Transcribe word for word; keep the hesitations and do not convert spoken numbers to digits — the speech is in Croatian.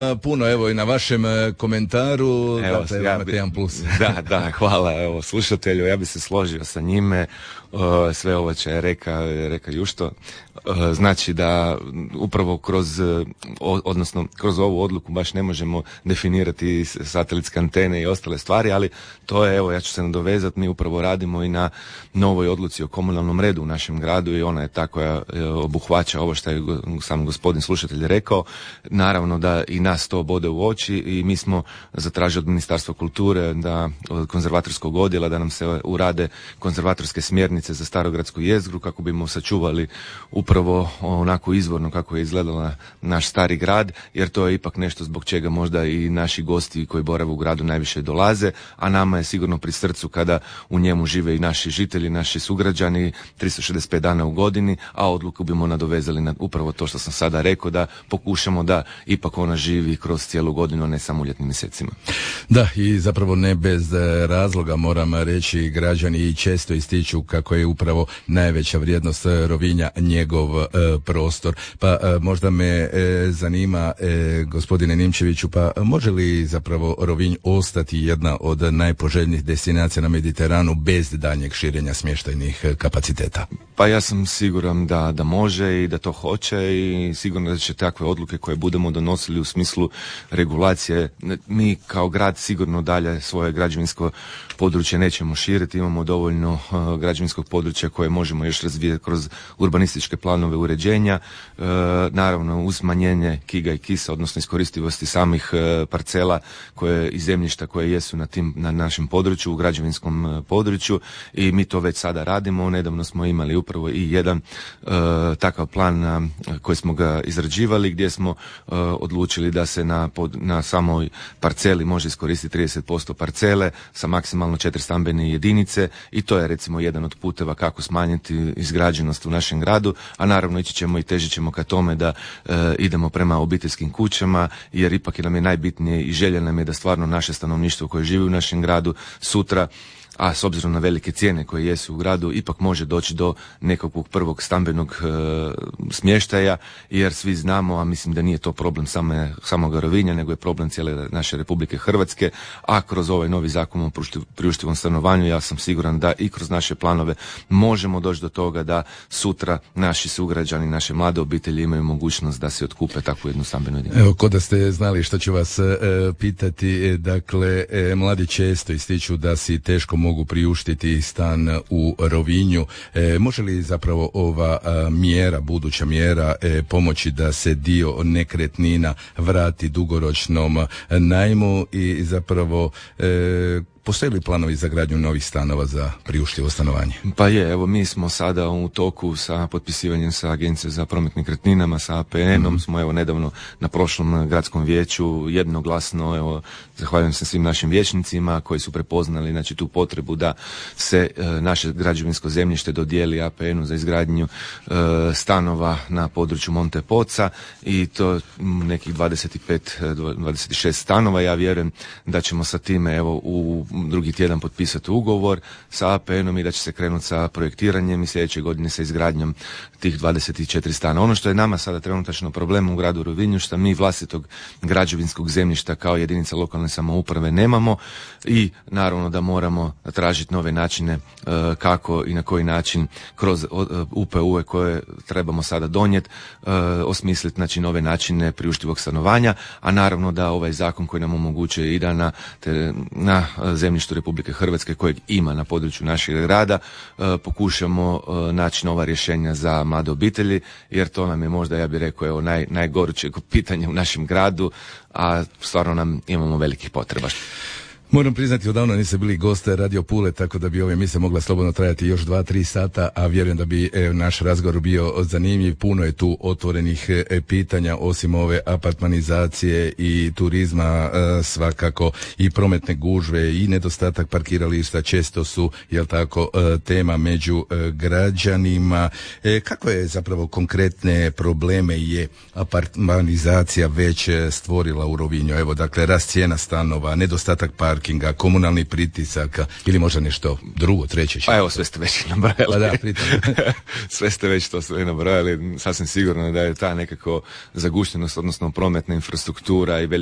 puno, evo i na vašem komentaru, evo, dakle, ja imate bi, jedan plus. Da, da, hvala evo, slušatelju, ja bi se složio sa njime, uh, sve ovo će je reka, reka Jušto, uh, znači da upravo kroz, uh, odnosno kroz ovu odluku baš ne možemo definirati satelitske antene i ostale stvari, ali to je, evo, ja ću se nadovezati, mi upravo radimo i na novoj odluci o komunalnom redu u našem gradu i ona je ta koja uh, obuhvaća ovo što je sam gospodin slušatelj rekao. Naravno da i nas to bode u oči i mi smo zatražili od Ministarstva kulture, da od konzervatorskog odjela, da nam se urade konzervatorske smjernice za starogradsku jezgru kako bismo sačuvali upravo onako izvorno kako je izgledala naš stari grad, jer to je ipak nešto zbog čega možda i naši gosti koji borave u gradu najviše dolaze, a nama je sigurno pri srcu kada u njemu žive i naši žitelji, naši sugrađani tristo šezdeset pet dana u godini, a odluku bimo nadovezali na upravo to što sam sada rekao, da pokušamo da ipak ona živi kroz cijelu godinu, a ne samo u ljetnim mjesecima. Da, i zapravo ne bez razloga moram reći, građani i često ističu kako je upravo najveća vrijednost Rovinja njegov e, prostor. Pa e, možda me e, zanima, e, gospodine Nimčeviću, pa može li zapravo Rovinj ostati jedna od najpoželjnijih destinacija na Mediteranu bez daljnjeg širenja smještajnih kapaciteta? Pa ja sam siguran da, da može i da to hoće i sigurno da će takve odluke koje budemo donosili u smislu regulacije, mi kao grad sigurno dalje svoje građevinsko područje nećemo širiti, imamo dovoljno uh, građevinskog područja koje možemo još razvijati kroz urbanističke planove uređenja, uh, naravno uz smanjenje kiga i kisa, odnosno iskoristivosti samih uh, parcela koje i zemljišta koje jesu na tim, na našem području, u građevinskom uh, području, i mi to već sada radimo. Nedavno smo imali upravo i jedan uh, takav plan uh, koji smo ga izrađivali, gdje smo uh, odlučili da se na, pod, na samoj parceli može iskoristiti trideset posto parcele sa maksimalno četiri stambene jedinice, i to je recimo jedan od puteva kako smanjiti izgrađenost u našem gradu, a naravno ići ćemo i težit ćemo ka tome da e, idemo prema obiteljskim kućama, jer ipak nam je najbitnije i želja nam je da stvarno naše stanovništvo koje živi u našem gradu sutra, a s obzirom na velike cijene koje jesu u gradu, ipak može doći do nekakvog prvog stambenog e, smještaja, jer svi znamo, a mislim da nije to problem same, samog Rovinja, nego je problem cijele naše Republike Hrvatske, a kroz ovaj novi zakon o priuštivom stanovanju ja sam siguran da i kroz naše planove možemo doći do toga da sutra naši sugrađani, naše mlade obitelji imaju mogućnost da se otkupe takvu jednu stambenu jedinicu. Evo, ko da ste znali što ću vas e, pitati, dakle, e, mladi često ističu da si teško mogu priuštiti stan u Rovinju. E, može li zapravo ova a, mjera, buduća mjera, e, pomoći da se dio nekretnina vrati dugoročnom najmu i zapravo e, postoje li planovi za gradnju novih stanova za priuštivo stanovanje? Pa je, evo mi smo sada u toku sa potpisivanjem sa Agencije za promet nekretninama, sa A P N-om, mm-hmm. smo evo nedavno na prošlom gradskom vijeću jednoglasno, evo zahvaljujem se svim našim vijećnicima koji su prepoznali znači tu potrebu da se e, naše građevinsko zemljište dodijeli A P N-u za izgradnju e, stanova na području Monte Poca, i to nekih dvadeset pet dvadeset šest stanova. Ja vjerujem da ćemo sa time evo u drugi tjedan potpisati ugovor sa A P N-om i da će se krenuti sa projektiranjem i sljedeće godine sa izgradnjom tih dvadeset četiri stana. Ono što je nama sada trenutačno problem u gradu Rovinju, što mi vlastitog građevinskog zemljišta kao jedinica lokalne samouprave nemamo, i naravno da moramo tražiti nove načine uh, kako i na koji način kroz uh, U P U-e koje trebamo sada donijeti, uh, osmisliti znači nove načine priuštivog stanovanja, a naravno da ovaj zakon koji nam omogućuje i da na, te, na zemljištu Republike Hrvatske kojeg ima na području našeg grada uh, pokušamo uh, naći nova rješenja za mlade obitelji, jer to nam je možda, ja bih rekao, evo, naj, najgoruće pitanje u našem gradu, a stvarno nam imamo velikih potreba. Moram priznati, odavno niste bili goste Radio Pule, tako da bi ova emisija mogla slobodno trajati još dva, tri sata, a vjerujem da bi e, naš razgovor bio zanimljiv. Puno je tu otvorenih e, pitanja, osim ove apartmanizacije i turizma, e, svakako i prometne gužve i nedostatak parkirališta često su, jel tako, e, tema među e, građanima. E, kako je zapravo konkretne probleme je apartmanizacija već stvorila u Rovinju? Evo, dakle, rast cijena stanova, nedostatak parkirališta, parkinga, komunalnih pritisaka ili možda nešto drugo, treće? Pa evo, sve ste već nabrajali. Pa da, pritom. Sve ste već to sve nabrajali. Sasvim sigurno da je ta nekako zaguštenost, odnosno prometna infrastruktura i